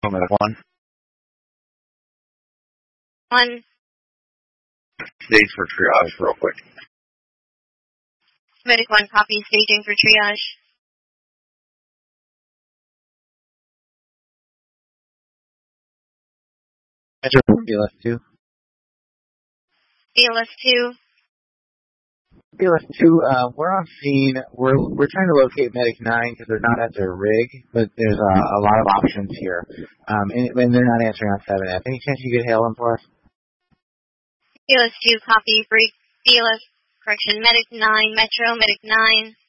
Medic 1. 1. Stage for triage real quick. Medic 1, copy, staging for triage. BLS 2. BLS 2. BLS 2, we're on scene. We're trying to locate Medic 9 because they're not at their rig, but there's a lot of options here. And they're not answering on 7F. Any chance you could hail them for us? BLS 2, copy, brief. BLS, correction, Medic 9, Metro, Medic 9.